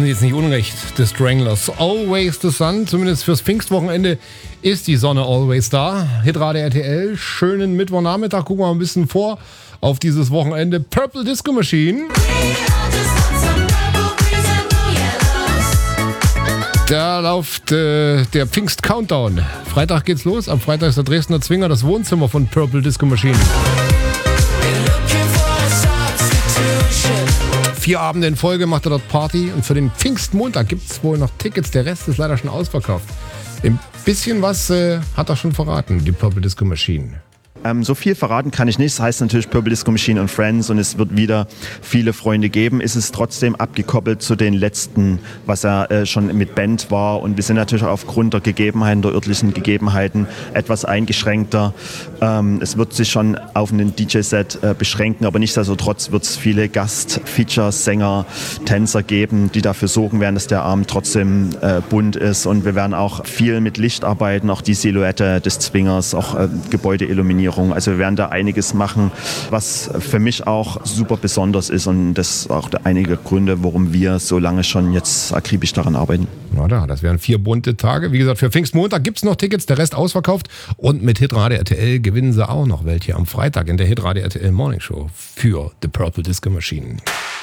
haben Sie jetzt nicht unrecht, The Stranglers. Always the Sun, zumindest fürs Pfingstwochenende ist die Sonne always da. Hitradio RTL, schönen Mittwochnachmittag, gucken wir mal ein bisschen vor auf dieses Wochenende. Purple Disco Machine. Da läuft der Pfingst-Countdown. Freitag geht's los, am Freitag ist der Dresdner Zwinger, das Wohnzimmer von Purple Disco Machine. 4 Abende in Folge macht er dort Party und für den Pfingstmontag gibt es wohl noch Tickets. Der Rest ist leider schon ausverkauft. Ein bisschen was hat er schon verraten, die Purple Disco Machine. So viel verraten kann ich nicht. Das heißt natürlich Purple Disco Machine und Friends und es wird wieder viele Freunde geben. Ist es trotzdem abgekoppelt zu den letzten, was er schon mit Band war. Und wir sind natürlich aufgrund der Gegebenheiten, der örtlichen Gegebenheiten etwas eingeschränkter. Es wird sich schon auf einen DJ-Set beschränken, aber nichtsdestotrotz wird es viele Gast-Features, Sänger, Tänzer geben, die dafür sorgen werden, dass der Abend trotzdem bunt ist. Und wir werden auch viel mit Licht arbeiten, auch die Silhouette des Zwingers, auch Gebäudeilluminierung. Also wir werden da einiges machen, was für mich auch super besonders ist und das ist auch einige Gründe, warum wir so lange schon jetzt akribisch daran arbeiten. Na da, das wären 4 bunte Tage. Wie gesagt, für Pfingstmontag gibt es noch Tickets, der Rest ausverkauft. Und mit Hitradio RTL gewinnen sie auch noch welche am Freitag in der Hitradio RTL Morning Show für The Purple Disco Machine.